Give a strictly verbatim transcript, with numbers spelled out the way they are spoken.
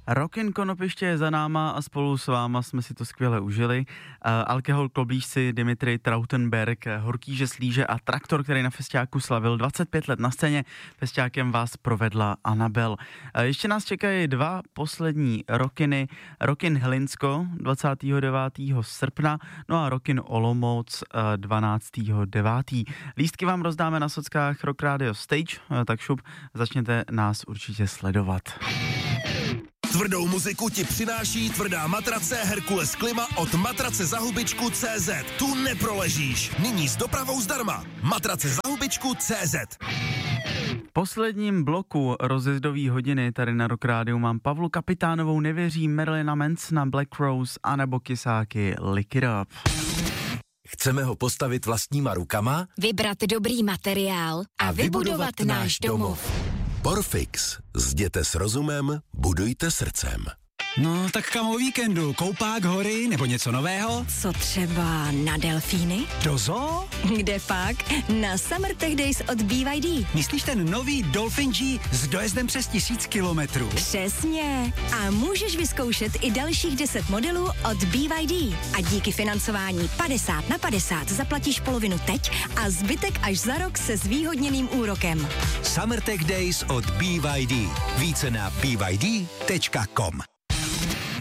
Rockin' Konopiště je za náma a spolu s váma jsme si to skvěle užili. Uh, alkohol Klobíšci, Dimitri Trautenberg, Horký žeslíže a Traktor, který na festiáku slavil dvacet pět let na scéně. Festiákem vás provedla Anabel. Uh, ještě nás čekají dva poslední rockiny. Rockin' Hlinsko dvacátého devátého srpna, no a Rockin' Olomouc uh, dvanáctého devátého Lístky vám rozdáme na sockách Rock Radio Stage, uh, tak šup, začněte nás určitě sledovat. Tvrdou muziku ti přináší tvrdá matrace Herkules Klima od matrace za hubičku tečka cé zet. Tu neproležíš. Nyní s dopravou zdarma. Matrace za hubičku tečka cé zet. V posledním bloku rozjezdové hodiny tady na Rock Rádiu mám Pavlu Kapitánovou, Nevěří, Marilina Mansona, Black Rose a nebo Kysáky Lick It Up. Chceme ho postavit vlastníma rukama? Vybrat dobrý materiál a, a vybudovat, vybudovat náš domov. Porfix. Zděte s rozumem, budujte srdcem. No, tak kam o víkendu? Koupák, hory nebo něco nového? Co třeba na delfíny? Do zoo? Kde pak? Na Summer Tech Days od B Y D. Myslíš ten nový Dolphin G s dojezdem přes tisíc kilometrů? Přesně. A můžeš vyzkoušet i dalších deset modelů od B Y D. A díky financování padesát na padesát zaplatíš polovinu teď a zbytek až za rok se zvýhodněným úrokem. Summer Tech Days od B Y D. Více na b y d tečka com.